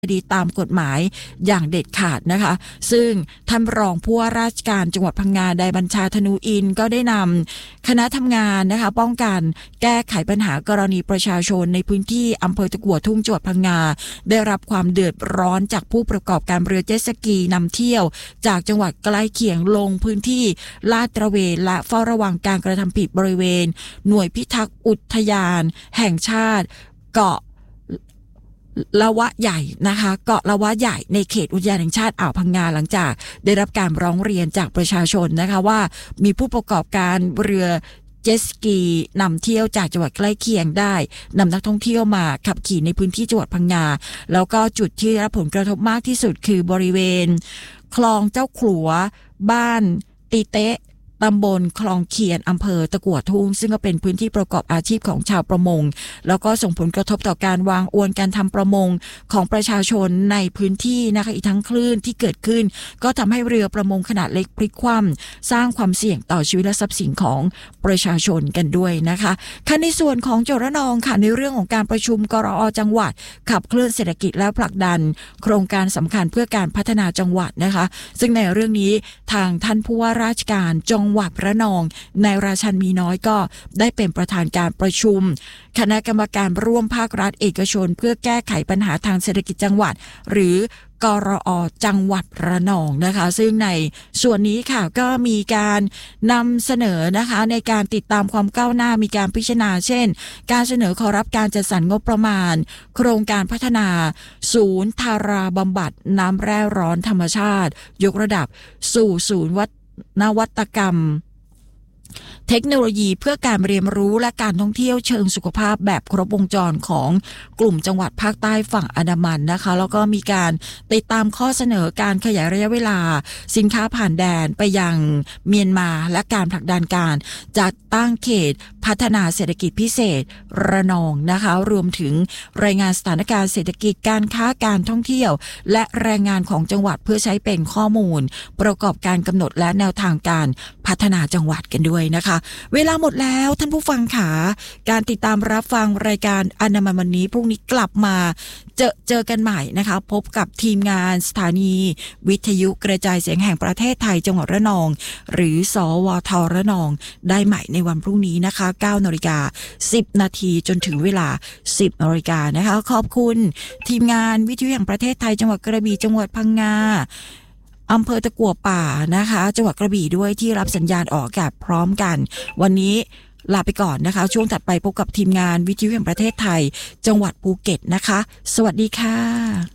คดีตามกฎหมายอย่างเด็ดขาดนะคะซึ่งท่านรองผู้ว่าราชการจังหวัดพังงานายบัญชาธนูอินก็ได้นำคณะทำงานนะคะป้องกันแก้ไขปัญหากรณีประชาชนในพื้นที่อำเภอตะกั่วทุ่งจังหวัดพังงาได้รับความเดือดร้อนจากผู้ประกอบการเรือเจ็ตสกีนำเที่ยวจากจังหวัดใกล้เคียงลงพื้นที่ลาดตระเวนและเฝ้าระวังการกระทำผิดบริเวณหน่วยพิทักษ์อุทยานแห่งชาติเกาะละวะใหญ่นะคะเกาะละวะใหญ่ในเขตอุทยานแห่งชาติอ่าวพังงาหลังจากได้รับการร้องเรียนจากประชาชนนะคะว่ามีผู้ประกอบการเรือเจ็ตสกีนำเที่ยวจากจังหวัดใกล้เคียงได้นำนักท่องเที่ยวมาขับขี่ในพื้นที่จังหวัดพังงาแล้วก็จุดที่ได้รับผลกระทบมากที่สุดคือบริเวณคลองเจ้าขลัวบ้านตีเต๊ะตำบลคลองเคียนอำเภอตะกั่วทุ่งซึ่งก็เป็นพื้นที่ประกอบอาชีพของชาวประมงแล้วก็ส่งผลกระทบต่อการวางอวนการทำประมงของประชาชนในพื้นที่นะคะอีกทั้งคลื่นที่เกิดขึ้นก็ทำให้เรือประมงขนาดเล็กพลิกคว่ำสร้างความเสี่ยงต่อชีวิตและทรัพย์สินของประชาชนกันด้วยนะคะค่ะในส่วนของจังหวัดระนองค่ะในเรื่องของการประชุมกรอ.จังหวัดขับเคลื่อนเศรษฐกิจและผลักดันโครงการสำคัญเพื่อการพัฒนาจังหวัดนะคะซึ่งในเรื่องนี้ทางท่านผู้ว่าราชการจังหวัดระนองนายราชันมีน้อยก็ได้เป็นประธานการประชุมคณะกรรมการร่วมภาครัฐเอกชนเพื่อแก้ไขปัญหาทางเศรษฐกิจจังหวัดหรือกรอ.จังหวัดระนองนะคะซึ่งในส่วนนี้ค่ะก็มีการนำเสนอนะคะในการติดตามความก้าวหน้ามีการพิจารณาเช่นการเสนอขอรับการจัดสรรงบประมาณโครงการพัฒนาศูนย์ทาราบำบัดน้ำแร่ร้อนธรรมชาติยกระดับสู่ศูนย์นวัตกรรมเทคโนโลยีเพื่อการเรียนรู้และการท่องเที่ยวเชิงสุขภาพแบบครบวงจรของกลุ่มจังหวัดภาคใต้ฝั่งอันดามันนะคะแล้วก็มีการติดตามข้อเสนอการขยายระยะเวลาสินค้าผ่านแดนไปยังเมียนมาและการผลักดันการจัดตั้งเขตพัฒนาเศรษฐกิจพิเศษระนองนะคะรวมถึงรายงานสถานการณ์เศรษฐกิจการค้าการท่องเที่ยวและแรงงานของจังหวัดเพื่อใช้เป็นข้อมูลประกอบการกำหนดและแนวทางการพัฒนาจังหวัดกันด้วยนะคะเวลาหมดแล้วท่านผู้ฟังค่ะการติดตามรับฟังรายการอันดามันวันนี้พรุ่งนี้กลับมาเจอกันใหม่นะคะพบกับทีมงานสถานีวิทยุกระจายเสียงแห่งประเทศไทยจังหวัดระนองหรือสวทระนองได้ใหม่ในวันพรุ่งนี้นะคะ 9:10 น.จนถึงเวลา 10 น.นะคะขอบคุณทีมงานวิทยุแห่งประเทศไทยจังหวัดกระบี่จังหวัดพังงาอำเภอตะกั่วป่านะคะจังหวัดกระบี่ด้วยที่รับสัญญาณออกอากาศพร้อมกันวันนี้ลาไปก่อนนะคะช่วงถัดไปพบกับทีมงานวิทยุแห่งประเทศไทยจังหวัดภูเก็ตนะคะสวัสดีค่ะ